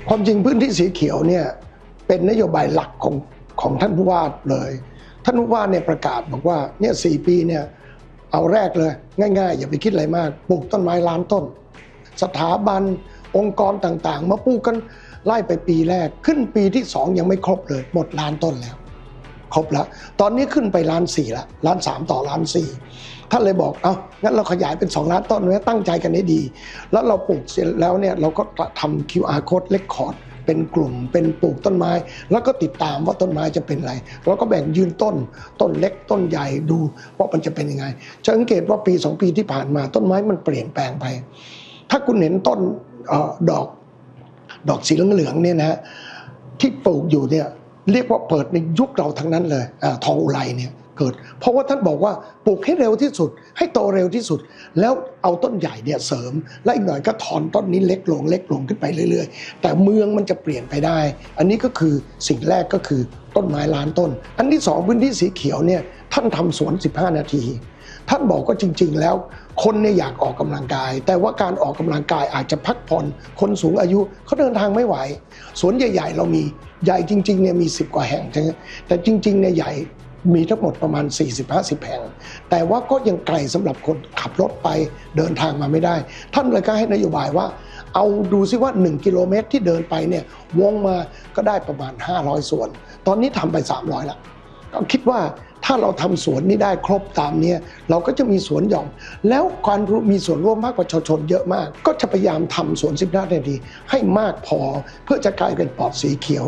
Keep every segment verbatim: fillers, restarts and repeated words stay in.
ความจริงพื้นที่สีเขียวเนี่ยเป็นนโยบายหลักของของท่านผู้ว่าเลยท่านผู้ว่าเนี่ยประกาศบอกว่าเนี่ยสี่ปีเนี่ยเอาแรกเลยง่ายๆอย่าไปคิดอะไรมากปลูกต้นไม้ล้านต้นสถาบันองค์กรต่างๆมาปลูกกันไล่ไปปีแรกขึ้นปีที่สองยังไม่ครบเลยหมดล้านต้นแล้วครบแล้วตอนนี้ขึ้นไปล้านสี่ละล้านสามต่อล้านสี่ท่านเลยบอกเอางั้นเราขยายเป็นสองล้านต้นไว้ตั้งใจกันให้ดีแล้วเราปลูกเสร็จแล้วเนี่ยเราก็ทำ คิว อาร์ code record เป็นกลุ่มเป็นปลูกต้นไม้แล้วก็ติดตามว่าต้นไม้จะเป็นอะไรแล้วก็แบ่งยืนต้นต้นเล็กต้นใหญ่ดูว่ามันจะเป็นยังไงจะสังเกตว่าปีสองปีที่ผ่านมาต้นไม้มันเปลี่ยนแปลงไปถ้าคุณเห็นต้นดอกดอกสีเหลืองๆเนี่ยนะฮะที่ปลูกอยู่เนี่ยเรียกว่าเปิดในยุคเราทั้งนั้นเลยทองอุไรเนี่ยเกิดเพราะว่าท่านบอกว่าปลูกให้เร็วที่สุดให้โตเร็วที่สุดแล้วเอาต้นใหญ่เนี่ยเสริมและอีกหน่อยก็ถอนต้นนี้เล็กลงเล็กลงขึ้นไปเรื่อยๆแต่เมืองมันจะเปลี่ยนไปได้อันนี้ก็คือสิ่งแรกก็คือต้นไม้ล้านต้นอันที่สองพื้นที่สีเขียวเนี่ยท่านทำสวนสิบห้านาทีท่านบอกก็จริงๆแล้วคนเนี่ยอยากออกกำลังกายแต่ว่าการออกกำลังกายอาจจะพักผ่อนคนสูงอายุเขาเดินทางไม่ไหวสวนใหญ่ๆเรามีใหญ่จริงๆเนี่ยมีสิบกว่าแห่งใช่ไหมแต่จริงๆเนี่ยใหญ่มีทั้งหมดประมาณ สี่สิบถึงห้าสิบ แห่งแต่ว่าก็ยังไกลสำหรับคนขับรถไปเดินทางมาไม่ได้ท่านเลยก็ให้นโยบายว่าเอาดูซิว่าหนึ่งกิโลเมตรที่เดินไปเนี่ยวงมาก็ได้ประมาณห้าร้อยสวนตอนนี้ทำไปสามร้อยละก็คิดว่าถ้าเราทำสวนนี้ได้ครบตามนี้เราก็จะมีสวนหย่อมแล้วการมีส่วนร่วมมากประชาชนเยอะมากก็จะพยายามทำสวนสิบห้านาทีให้มากพอเพื่อจะกลายเป็นปลอดสีเขียว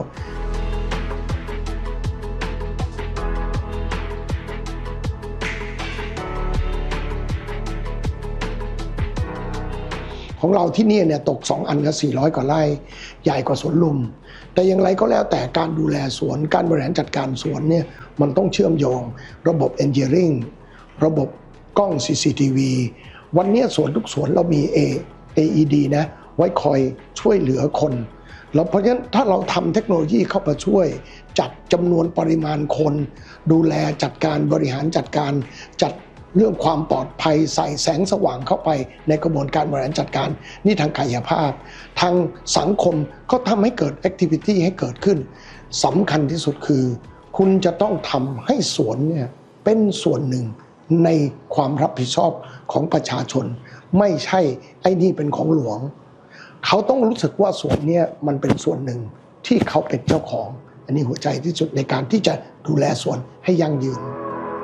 ของเราที่นี่เนี่ยตกสองอันก็สี่ร้อยกว่าไร่ใหญ่กว่าสวนลุมแต่อย่างไรก็แล้วแต่การดูแลสวนการบริหารจัดการสวนเนี่ยมันต้องเชื่อมโยงระบบ Engineering ระบบกล้อง ซี ซี ที วี วันนี้สวนทุกสวนเรามี เอ อี ดี นะไว้คอยช่วยเหลือคนแล้วเพราะฉะนั้นถ้าเราทำเทคโนโลยีเข้ามาช่วยจัดจำนวนปริมาณคนดูแลจัดการบริหารจัดการจัดเรื่องความปลอดภัยใส่แสงสว่างเข้าไปในกระบวนการบริหารจัดการนี่ทางกายภาพทางสังคมก็ทำให้เกิดแอคทิวิตี้ให้เกิดขึ้นสำคัญที่สุดคือคุณจะต้องทำให้สวนเนี่ยเป็นส่วนหนึ่งในความรับผิดชอบของประชาชนไม่ใช่ไอ้นี่เป็นของหลวงเขาต้องรู้สึกว่าสวนเนี่ยมันเป็นส่วนหนึ่งที่เขาเป็นเจ้าของอันนี้หัวใจที่สุดในการที่จะดูแลสวนให้ยั่งยืน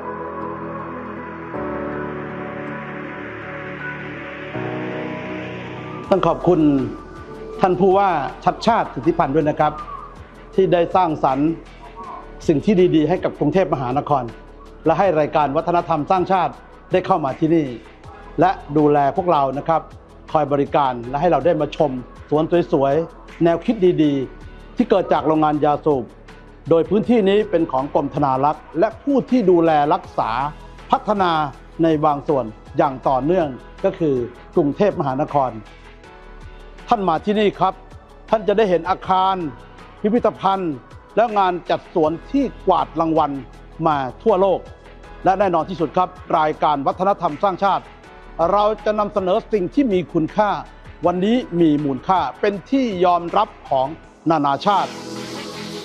ต้องขอบคุณท่านผู้ว่าชัดชาติสิทธิพันธ์ด้วยนะครับที่ได้สร้างสรรค์สิ่งที่ดีๆให้กับกรุงเทพมหานครและให้รายการวัฒนธรรมสร้างชาติได้เข้ามาที่นี่และดูแลพวกเรานะครับคอยบริการและให้เราได้มาชมสวนสวยๆแนวคิดดีๆที่เกิดจากโรงงานยาสูบโดยพื้นที่นี้เป็นของกรมธนารักษ์และผู้ที่ดูแลรักษาพัฒนาในบางส่วนอย่างต่อเนื่องก็คือกรุงเทพมหานครท่านมาที่นี่ครับท่านจะได้เห็นอาคารพิพิธภัณฑ์และงานจัดสวนที่กวาดรางวัลมาทั่วโลกและแน่นอนที่สุดครับรายการวัฒนธรรมสร้างชาติเราจะนำเสนอสิ่งที่มีคุณค่าวันนี้มีมูลค่าเป็นที่ยอมรับของนานาชาติ